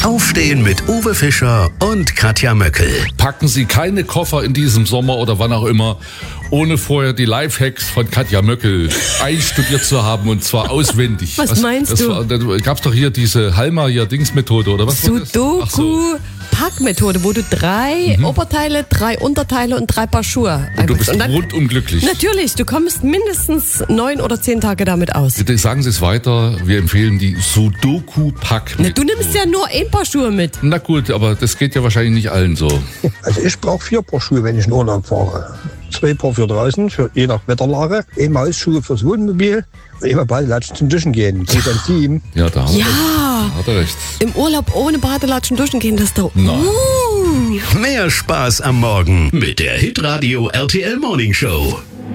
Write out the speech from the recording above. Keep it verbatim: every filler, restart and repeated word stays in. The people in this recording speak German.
Aufstehen mit Uwe Fischer und Katja Möckel. Packen Sie keine Koffer in diesem Sommer oder wann auch immer, ohne vorher die Lifehacks von Katja Möckel einstudiert zu haben, und zwar auswendig. Was, was meinst das du? War, da gab's doch hier diese Halma-Dings-Methode, oder was? Sudoku-Pack-Methode, wo du drei mhm. Oberteile, drei Unterteile und drei Paar Schuhe und du bist und dann, rundum glücklich. Natürlich, du kommst mindestens neun oder zehn Tage damit aus. Bitte sagen Sie es weiter, wir empfehlen die Sudoku-Pack-Methode. Du nimmst ja nur ein Paar Schuhe mit. Na gut, aber das geht ja wahrscheinlich nicht allen so. Also ich brauche vier Paar Schuhe, wenn ich in Urlaub fahre. Zwei Paar für draußen, für je nach Wetterlage. Einmal Hausschuhe fürs Wohnmobil. Und immer Badelatschen zum Duschen gehen. Geht ans Team. Ja, da ja. hat er recht. Im Urlaub ohne Badelatschen duschen gehen, das ist doch... Uh. Mehr Spaß am Morgen mit der Hitradio R T L Morning Show.